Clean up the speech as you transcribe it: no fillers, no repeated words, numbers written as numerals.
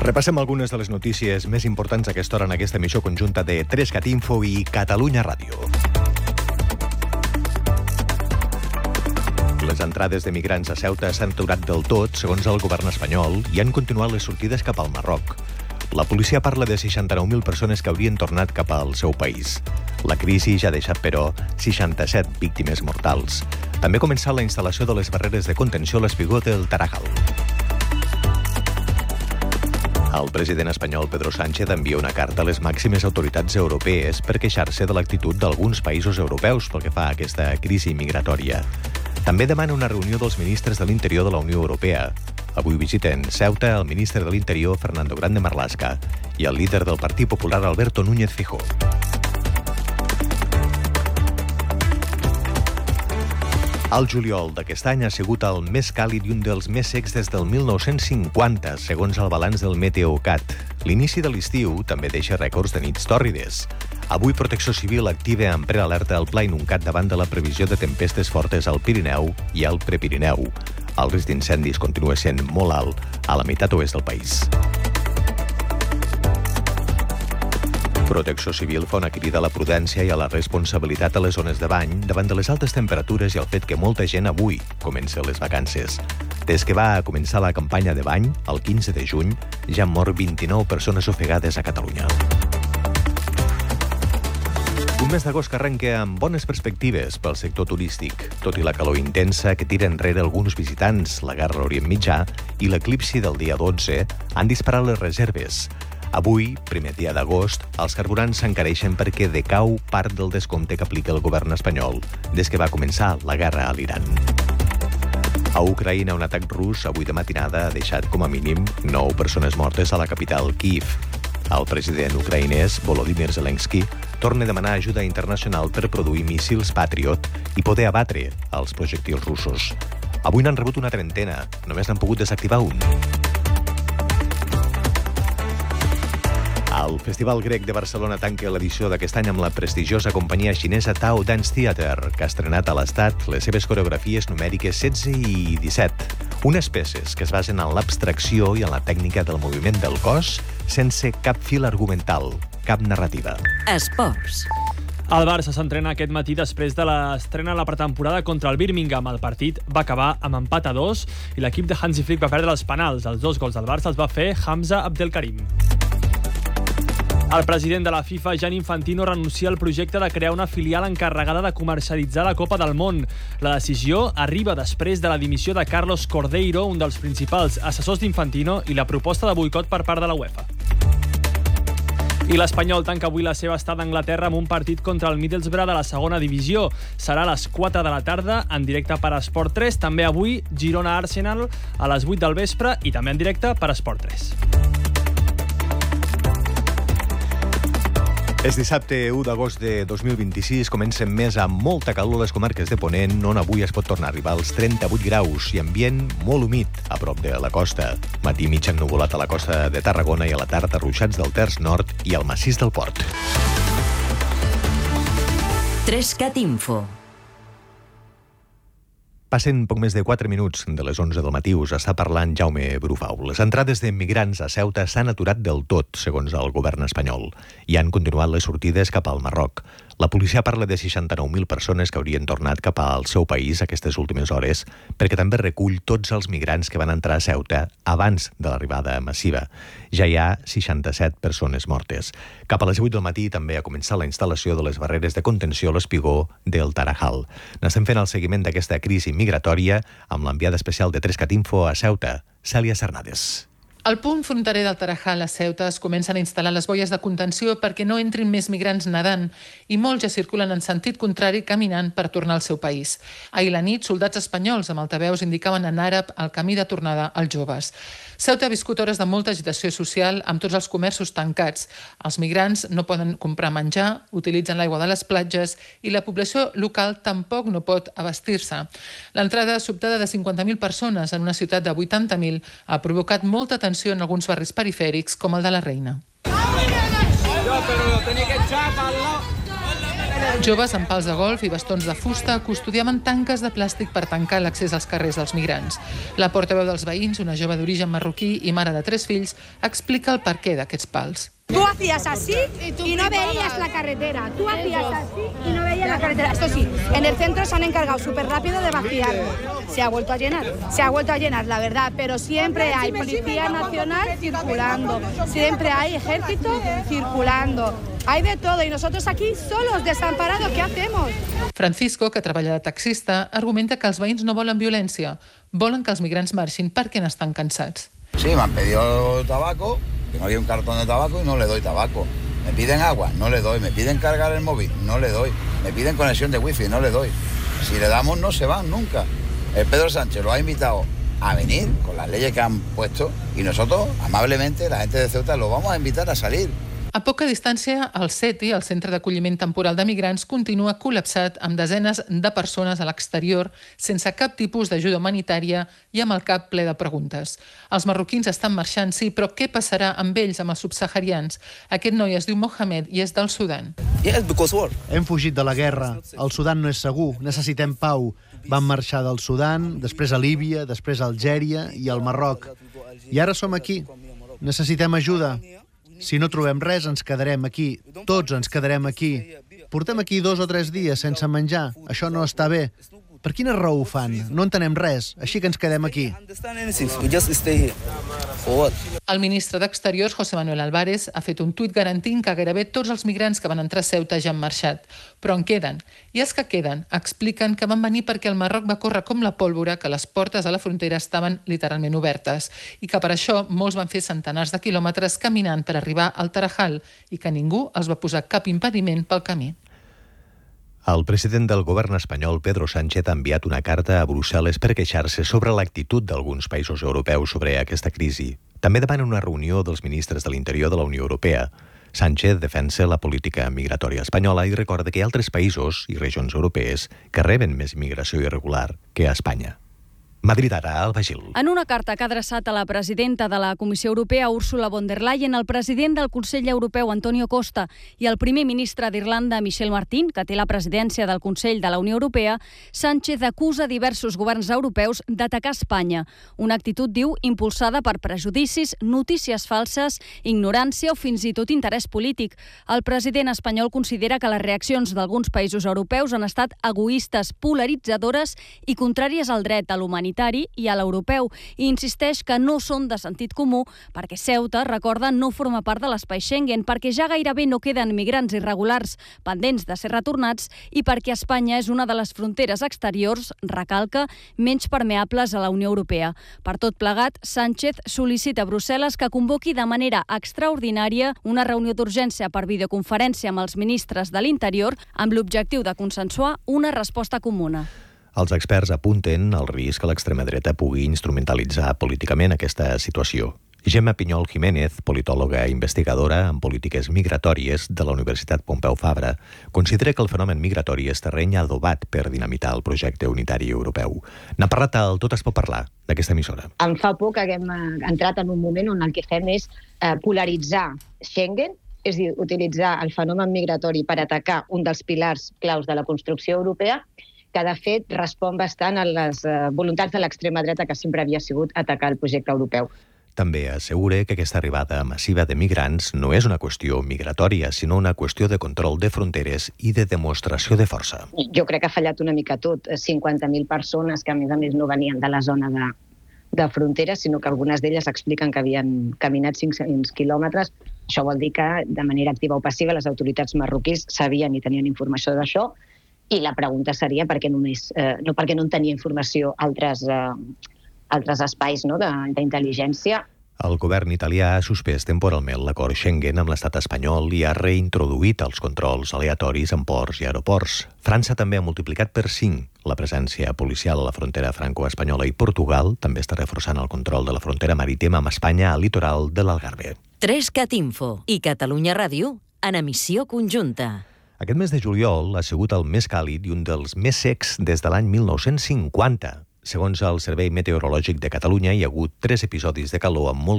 Repassem algunes de les notícies més importants a aquesta hora en aquesta emissió conjunta de 3CAT Info i Catalunya Ràdio. Les entrades de migrants a Ceuta s'han aturat del tot, segons el govern espanyol, i han continuat les sortides cap al Marroc. La policia parla de 69.000 persones que haurien tornat cap al seu país. La crisi ja ha deixat, però, 67 víctimes mortals. També ha començat la instal·lació de les barreres de contenció a l'espigó del Tarajal. El president espanyol Pedro Sánchez envia una carta a les màximes autoritats europees per queixar-se de l'actitud d'alguns països europeus pel que fa a aquesta crisi migratòria. També demana una reunió dels ministres de l'Interior de la Unió Europea. Avui visiten Ceuta el ministre de l'Interior, Fernando Grande Marlaska, i el líder del Partit Popular, Alberto Núñez Feijóo. El juliol d'aquest any ha sigut el més càlid i un dels més secs des del 1950, segons el balanç del Meteocat. L'inici de l'estiu també deixa rècords de nits tòrrides. Avui Protecció Civil activa en prealerta el Pla Inuncat davant de la previsió de tempestes fortes al Pirineu i al Prepirineu. El risc d'incendis continua sent molt alt a la meitat oest del país. Protecció Civil fa una crida a la prudència i a la responsabilitat a les zones de bany davant de les altes temperatures i el fet que molta gent avui comença les vacances. Des que va començar la campanya de bany, el 15 de juny, ja han mort 29 persones ofegades a Catalunya. Un mes d'agost que arrenca amb bones perspectives pel sector turístic, tot i la calor intensa que tira enrere alguns visitants, la guerra a l'Orient Mitjà i l'eclipsi del dia 12 han disparat les reserves. Avui, primer dia d'agost, els carburants s'encareixen perquè decau part del descompte que aplica el govern espanyol des que va començar la guerra a l'Iran. A Ucraïna, un atac rus avui de matinada ha deixat com a mínim 9 persones mortes a la capital, Kyiv. El president ucraïnès, Volodymyr Zelensky, torna a demanar ajuda internacional per produir míssils Patriot i poder abatre els projectils russos. Avui n'han rebut una trentena, només n'han pogut desactivar un. El Festival Grec de Barcelona tanca l'edició d'aquest any amb la prestigiosa companyia xinesa Tao Dance Theatre, que ha estrenat a l'Estat les seves coreografies numèriques 16 i 17. Unes peces que es basen en l'abstracció i en la tècnica del moviment del cos sense cap fil argumental, cap narrativa. Esports. El Barça s'entrena aquest matí després de l'estrena a la pretemporada contra el Birmingham. El partit va acabar amb empat a 2 i l'equip de Hansi Flick va perdre els penals. Els 2 gols del Barça els va fer Hamza Abdelkarim. El president de la FIFA, Gianni Infantino, renuncia al projecte de crear una filial encarregada de comercialitzar la Copa del Món. La decisió arriba després de la dimissió de Carlos Cordeiro, un dels principals assessors d'Infantino, i la proposta de boicot per part de la UEFA. I l'Espanyol tanca avui la seva estada a Anglaterra amb un partit contra el Middlesbrough de la segona divisió. Serà a les 4 de la tarda, en directe per Esport 3. També avui Girona-Arsenal a les 8 del vespre i també en directe per Esport 3. És dissabte 1 d'agost de 2026, comencem més amb molta calor a les comarques de Ponent, on avui es pot tornar a arribar als 38 graus i ambient molt humit a prop de la costa. Matí mig ennuvolat a la costa de Tarragona i a la tarda ruixats del Terç Nord i al massís del Port. 3CAT Info. Passen poc més de 4 minuts de les 11 del matí. Us està parlant Jaume Brufau. Les entrades de migrants a Ceuta s'han aturat del tot, segons el govern espanyol, i han continuat les sortides cap al Marroc. La policia parla de 69.000 persones que haurien tornat cap al seu país aquestes últimes hores, perquè també recull tots els migrants que van entrar a Ceuta abans de l'arribada massiva. Ja hi ha 67 persones mortes. Cap a les 8 del matí també ha començat la instal·lació de les barreres de contenció a l'espigó del Tarajal. N'estem fent el seguiment d'aquesta crisi migratòria amb l'enviada especial de 3CAT Info a Ceuta, Cèlia Cernades. Al punt fronterer del Tarajal, a Ceuta, es comencen a instal·lar les boies de contenció perquè no entrin més migrants nedant i molts ja circulen en sentit contrari caminant per tornar al seu país. Ahir la nit, soldats espanyols amb altaveus indicaven en àrab el camí de tornada als joves. Ceuta ha viscut hores de molta agitació social amb tots els comerços tancats. Els migrants no poden comprar menjar, utilitzen l'aigua de les platges i la població local tampoc no pot abastir-se. L'entrada sobtada de 50.000 persones en una ciutat de 80.000 ha provocat molta tensió en alguns barris perifèrics com el de la Reina. Joves amb pals de golf i bastons de fusta custodiaven tanques de plàstic per tancar l'accés als carrers dels migrants. La portaveu dels veïns, una jove d'origen marroquí i mare de 3 fills, explica el perquè d'aquests pals. Tú hacías así y no veías la carretera. Tú hacías así y no veías la carretera. Esto sí, en el centro se han encargado súper rápido de vaciarlo. Se ha vuelto a llenar, la verdad, pero siempre hay Policía Nacional circulando, siempre hay Ejército circulando. Hay de todo y nosotros aquí solos, desamparados, ¿qué hacemos? Francisco, que treballa de taxista, argumenta que els veïns no volen violència, volen que els migrants marxin perquè n'estan cansats. Sí, me han pedido tabaco, que no había un cartón de tabaco y no le doy tabaco. Me piden agua, no le doy. Me piden cargar el móvil, no le doy. Me piden conexión de wifi, no le doy. Si le damos, no se van nunca. El Pedro Sánchez lo ha invitado a venir con las leyes que han puesto y nosotros, amablemente, la gente de Ceuta, lo vamos a invitar a salir. A poca distància, el CETI, el Centre d'Acolliment Temporal de Migrants, continua col·lapsat amb desenes de persones a l'exterior sense cap tipus d'ajuda humanitària i amb el cap ple de preguntes. Els marroquins estan marxant, sí, però què passarà amb ells, amb els subsaharians? Aquest noi es diu Mohamed i és del Sudan. Hem fugit de la guerra. El Sudan no és segur. Necessitem pau. Vam marxar del Sudan, després a Líbia, després a Algèria i al Marroc. I ara som aquí. Necessitem ajuda. Si no trobem res, ens quedarem aquí. Tots ens quedarem aquí. Portem aquí 2 o 3 dies sense menjar. Això no està bé. Per quina raó ho fan? No entenem res, així que ens quedem aquí. El ministre d'Exteriors, José Manuel Álvarez, ha fet un tuit garantint que gairebé tots els migrants que van entrar a Ceuta ja han marxat. Però en queden. I els que queden expliquen que van venir perquè el Marroc va córrer com la pólvora, que les portes a la frontera estaven literalment obertes i que per això molts van fer centenars de quilòmetres caminant per arribar al Tarajal i que ningú els va posar cap impediment pel camí. El president del govern espanyol, Pedro Sánchez, ha enviat una carta a Brussel·les per queixar-se sobre l'actitud d'alguns països europeus sobre aquesta crisi. També demana una reunió dels ministres de l'Interior de la Unió Europea. Sánchez defensa la política migratòria espanyola i recorda que hi ha altres països i regions europees que reben més immigració irregular que a Espanya. Madrid ara, Alba Gil. En una carta que ha adreçat a la presidenta de la Comissió Europea, Ursula von der Leyen, el president del Consell Europeu, Antonio Costa, i el primer ministre d'Irlanda, Michel Martin, que té la presidència del Consell de la Unió Europea, Sánchez acusa diversos governs europeus d'atacar Espanya. Una actitud, diu, impulsada per prejudicis, notícies falses, ignorància o fins i tot interès polític. El president espanyol considera que les reaccions d'alguns països europeus han estat egoistes, polaritzadores i contràries al dret a l'humanitat i a l'europeu, i insisteix que no són de sentit comú perquè Ceuta, recorda, no forma part de l'espai Schengen, perquè ja gairebé no queden migrants irregulars pendents de ser retornats i perquè Espanya és una de les fronteres exteriors, recalca, menys permeables a la Unió Europea. Per tot plegat, Sánchez sol·licita a Brussel·les que convoqui de manera extraordinària una reunió d'urgència per videoconferència amb els ministres de l'Interior amb l'objectiu de consensuar una resposta comuna. Els experts apunten al risc que l'extrema dreta pugui instrumentalitzar políticament aquesta situació. Gemma Pinyol Jiménez, politòloga i investigadora en polítiques migratòries de la Universitat Pompeu Fabra, considera que el fenomen migratori és terreny adobat per dinamitar el projecte unitari europeu. N'ha parlat al Tot es pot parlar, d'aquesta emissora. Em fa por que haguem entrat en un moment on el que fem és polaritzar Schengen, és a dir, utilitzar el fenomen migratori per atacar un dels pilars claus de la construcció europea, que de fet respon bastant a les voluntats de l'extrema dreta que sempre havia sigut atacar el projecte europeu. També assegura que aquesta arribada massiva de migrants no és una qüestió migratòria, sinó una qüestió de control de fronteres i de demostració de força. Jo crec que ha fallat una mica tot. 50.000 persones que a més no venien de la zona de fronteres, sinó que algunes d'elles expliquen que havien caminat 500 quilòmetres. Això vol dir que de manera activa o passiva les autoritats marroquís sabien i tenien informació d'això. I la pregunta seria per què no perquè no en tenia informació altres espais d'intel·ligència. El govern italià ha suspès temporalment l'acord Schengen amb l'estat espanyol i ha reintroduït els controls aleatoris en ports i aeroports. França també ha multiplicat per 5 la presència policial a la frontera franco-espanyola i Portugal també està reforçant el control de la frontera marítima amb Espanya al litoral de l'Algarve. 3CAT Info i Catalunya Ràdio en emissió conjunta. Aquest mes de juliol ha sigut el més càlid i un dels més secs des de l'any 1950. Segons el Servei Meteorològic de Catalunya, hi ha hagut 3 episodis de calor amb molt